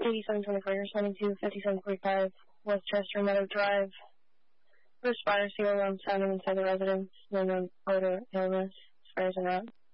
8724, responding to 5745 Westchester Meadow Drive. First fire, see around sounding inside the residence. No known odor, illness, as far as I know.